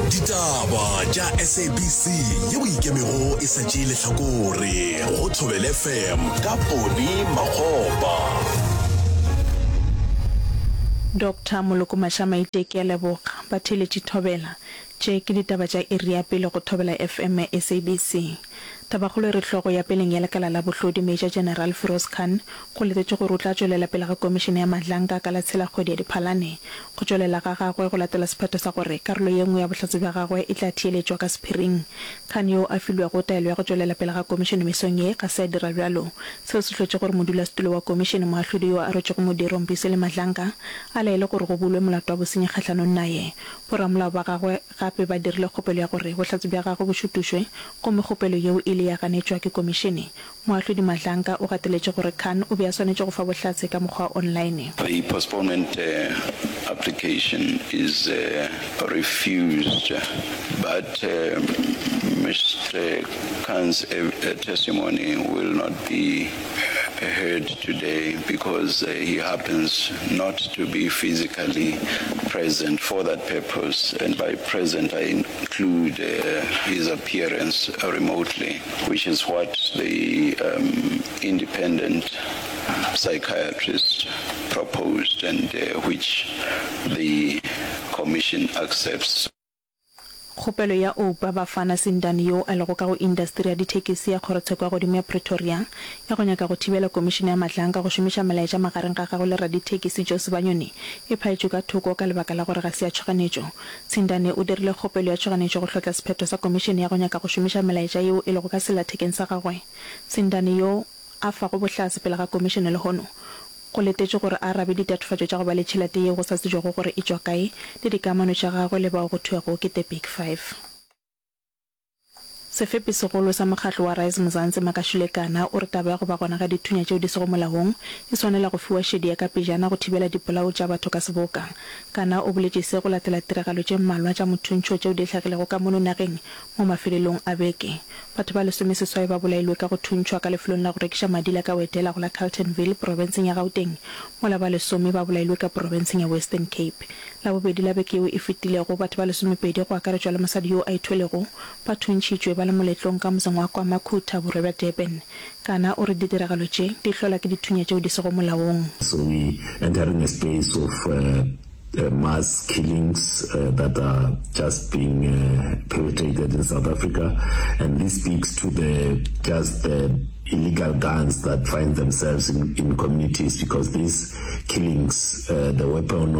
Ditaba tša SABC yeo ikemego e sa tšee lehlakore go Thobela FM ka Poni Makgopa. Dr. Moloko Mashamaite ke a leboga ba theletše Thobela tše ke ditaba tša iri ya pele go Thobela FM SABC. Tabagolo re hlogo ya peleng ya lekala la bohlodi Major General Firoz Khan go letetse gore o tla tswelela pele ga komishene ya Madlanka ka la tshela kgwedi ya Diphalane go tswelela ga gagwe go latela sephetho sa gore karolo ye nngwe ya bohlatsi bja gagwe e tla thieletswa ka sephiring. Khan yo a filwe go taelo ya go tswelela pele ga komishene mesong ye ga se dira bjalo seo se hlotse gore modulasetulo wa komishene moahlodi yo a rotse go modiro Mpisile Madlanka a laele gore go bulwe molato wa bosenyi kgatlhanong naye. Boramolao ba gagwe gape ba dirile kgopelo ya gore bohlatsi bja gagwe bo šutušwe go megopelo yeo ya ganetšwa ke komishene. Moahlodi Madlanka o gateletše gore Khan o be a swanetše go fa bohlatse ka mokgwa online. The postponement application is refused, but Mr. Khan's testimony will not be heard today because he happens not to be physically present for that purpose, and by present I include his appearance remotely, which is what the independent psychiatrist proposed and which the commission accepts. Kgopelo ya Opa Bafana Sindani yo a lego ka go industry ya dithekisi ya kgorotsheko ya godimo ya Pretoria ya go nyaka go thibela komishene ya Madlanka go šomiša melaetša magareng ga gagwe le radithekisi Jose Banyoni e phaetšwe ka thoko ka lebaka la gore ga se ya tšhoganetšo. Sindani o dirile kgopelo ya tšhoganetšo go hlotla sephetho sa komishene ya go nyaka go šomiša melaetša yeo e lego ka selathekeng sa gagwe. Sindani yo a fa go bohlatse pele ga komishene le hono go letetše gore a arabe ditatofatšo tša go ba le tšhelete yeo go sa tsejego gore e tšwa kae le dikamano tša gagwe le bao go thuago ke the Big Five. Sefepi segolo sa mokgatlo wa Rise Mzansi Makashule Kana o re taba ya go ba gona ga dithunya tšeo di sego molaong e swanela go fiwa šedi ya ka pejana go thibela dipolao tša batho ka seboka. Kana o boletše se go latela tiragalo tše mmalwa tša mothuntšho tšeo di hlagilego ka mono nageng mo mafelelong a beke. Batho ba lesomeseswai ba bolailwe ka go thuntšhwa ka lefelong la go rekiša madila ka wetela go la Carltonville provinceng ya Gauteng, mola ba lesome ba bolailwe ka provinceng ya Western Cape. La bobedi la beke eo e fetilego batho ba lesomepedi go akaretšwa le mosadi yo a ithwelego ba thuntšhitšwe ba le moletlong ka motseng wa kwa Makhuta borwa bja Durban. Kana o re ditiragalo tše di hlola ke dithunya tšeo di sego molaong. So we enter in a space of mass killings that are just being perpetrated in South Africa, and this speaks to the illegal guns that find themselves in communities, because these killings, the weapon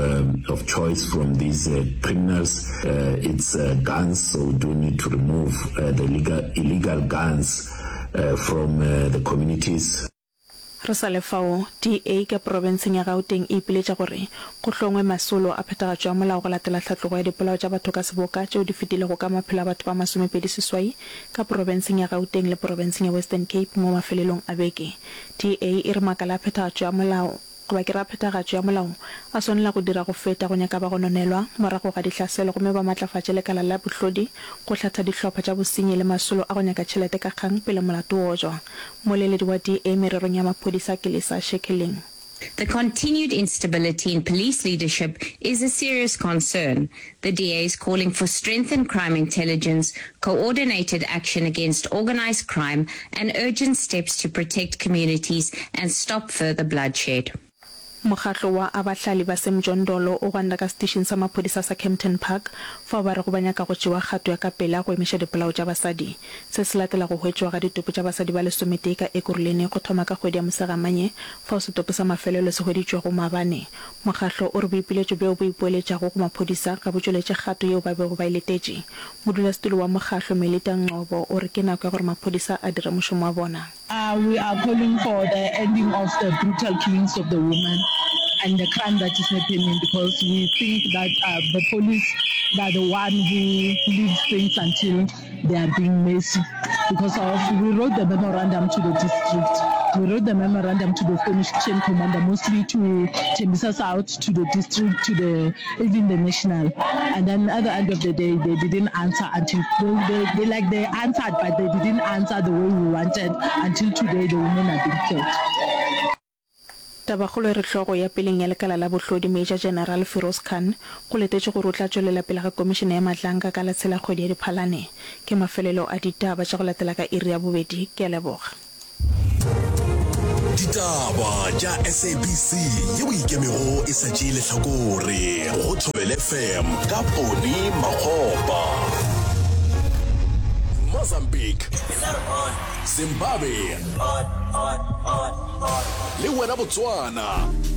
of choice from these criminals, it's guns. So we do need to remove the illegal guns from the communities. Rosale fao DA ka provinceng ya Gauteng e ipiletša gore go hlongwe masolo a phethagatšo ya molao go latela tlhatlogo ya dipolao tša batho ka seboka tšeo di fetilego ka maphelo a batho ba masomepedi seswai ka provinceng ya Gauteng le provinceng ya Western Cape mo mafelelong a beke. DA e re makala a phethagatšo ya molao ba kira phethagatšo ya molao a swanela go dira go feta go nyaka ba go nonelwa morago ga dihlaselo gomme ba matlafatše lekala la bohlodi go hlatha dihlopha tša bosenyi le masolo a go nyaka tšhelete ka kgang pele molato o jwa. Moleledi wa DA mererong ya maphodisa ke Lisa Shekeling. The continued instability in police leadership is a serious concern. The DA is calling for strengthened crime intelligence, coordinated action against organized crime, and urgent steps to protect communities and stop further bloodshed. Mokgatlo wa abahlali ba Semjondolo o gwanda ka station sa maphodisa sa Kempton Park fa ba re go banya ka go tšewa kgato ya ka pela go emeša dipolao tša basadi. Se se latela go hwetšwa ga ditopo tša basadi ba lesomete ka Ekurhuleni go thoma ka kgwedi ya Mosegamanye fa o setopo sa mafelelo se hweditšwe go Mabane. Mokgatlo o re boipiletšo beo bo ipoeletšago go maphodisa ka botšweletše kgato yeo ba bego ba iletetše. Modulasetulo wa mokgatlo Melita Ngcobo o re ke nako ya gore maphodisa a dire mošomo wa bona. We are calling for the ending of the brutal killings of the women and the crime that is happening, because we think that the police are the one who leaves things until they are being messy. Because we wrote the memorandum to the district, we wrote the memorandum to the station commander, mostly to Tembisa South, to the district, to even the national. And then at the end of the day, they didn't answer until they answered, but they didn't answer the way we wanted. Until today, the women are being killed. Tabagolo re hlogo ya peleng ya lekala la bohlodi Major General Firoz Khan go letetse gore o tla tswelela pele ga komishene ya matlanka ka letshela kgwedi ya Diphalane ke mafelelo a ditaba tsa go latela ka iri ya bobedi ke leboga. Ditaba tša SABC ye boikemego e sa tšee lehlakore go Thobela FM ka Poni Makgopa. Mozambique, Zimbabwe, le wena Botswana.